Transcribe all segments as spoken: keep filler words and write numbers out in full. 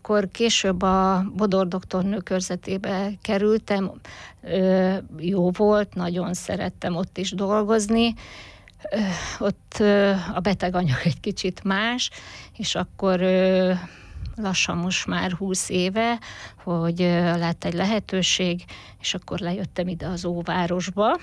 amikor később a Bodor doktornő körzetébe kerültem, jó volt, nagyon szerettem ott is dolgozni. Ott a beteganyag egy kicsit más, és akkor lassan most már húsz éve, hogy lett egy lehetőség, és akkor lejöttem ide az Óvárosba,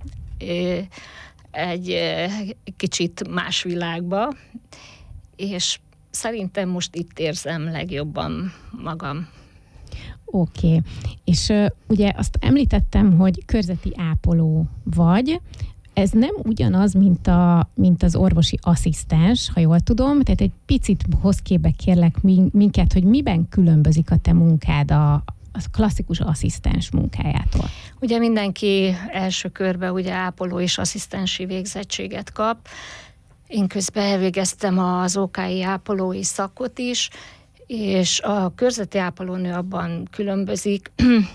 egy kicsit más világba, és szerintem most itt érzem legjobban magam. Oké, okay. És uh, ugye azt említettem, hogy körzeti ápoló vagy. Ez nem ugyanaz, mint, a, mint az orvosi asszisztens, ha jól tudom, tehát egy picit hoz képbe kérlek minket, hogy miben különbözik a te munkád a, a klasszikus asszisztens munkájától. Ugye mindenki első körben ugye ápoló és asszisztensi végzettséget kap. Én közben elvégeztem az ó ká i ápolói szakot is, és a körzeti ápolónő abban különbözik,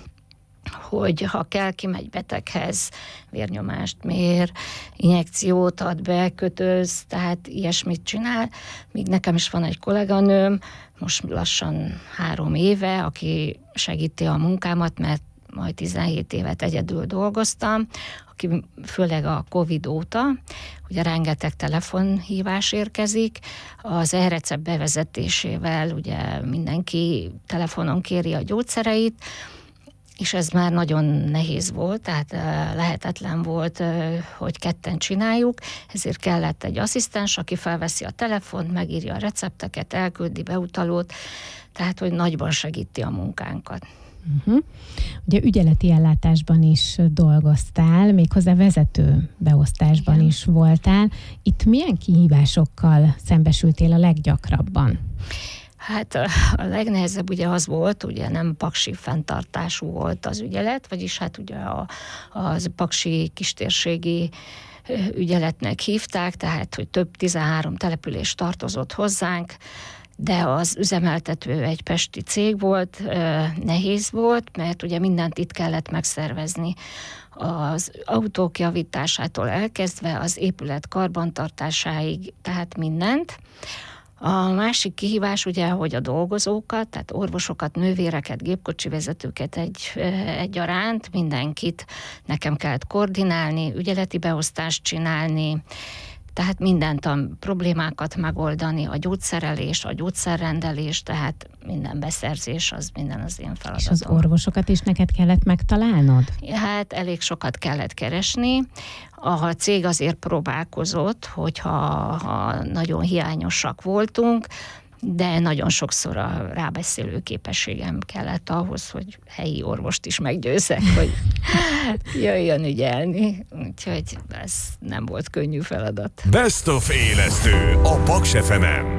hogy ha kell, kimegy beteghez, vérnyomást mér, injekciót ad be, kötöz, tehát ilyesmit csinál. Míg nekem is van egy kolléganőm, most lassan három éve, aki segíti a munkámat, mert majd tizenhét évet egyedül dolgoztam, aki főleg a Covid óta, ugye rengeteg telefonhívás érkezik, az e-recept bevezetésével ugye mindenki telefonon kéri a gyógyszereit, és ez már nagyon nehéz volt, tehát lehetetlen volt, hogy ketten csináljuk, ezért kellett egy asszisztens, aki felveszi a telefont, megírja a recepteket, elküldi beutalót, tehát hogy nagyban segíti a munkánkat. Uh-huh. Ugye ügyeleti ellátásban is dolgoztál, méghozzá vezető beosztásban Igen. is voltál. Itt milyen kihívásokkal szembesültél a leggyakrabban? Hát a, a legnehezebb ugye az volt, ugye nem paksi fenntartású volt az ügyelet, vagyis hát ugye a, az paksi kistérségi ügyeletnek hívták, tehát hogy több tizenhárom település tartozott hozzánk, de az üzemeltető egy pesti cég volt, nehéz volt, mert ugye mindent itt kellett megszervezni. Az autók javításától elkezdve az épület karbantartásáig, tehát mindent. A másik kihívás ugye, hogy a dolgozókat, tehát orvosokat, nővéreket, gépkocsi vezetőket egy, egyaránt, mindenkit nekem kellett koordinálni, ügyeleti beosztást csinálni, tehát mindent a problémákat megoldani, a gyógyszerelés, a gyógyszerrendelés, tehát minden beszerzés, az minden az én feladatom. És az orvosokat is neked kellett megtalálnod? Hát elég sokat kellett keresni. A cég azért próbálkozott, hogyha ha nagyon hiányosak voltunk, de nagyon sokszor a rábeszélő képességem kellett ahhoz, hogy helyi orvost is meggyőzzek, hogy jöjjön ügyelni. Úgyhogy ez nem volt könnyű feladat. Best of élesztő a Paks ef emen.